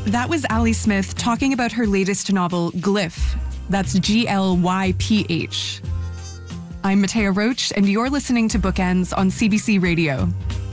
That was Ali Smith talking about her latest novel, Glyph. That's Glyph. I'm Matea Roach, and you're listening to Bookends on CBC Radio.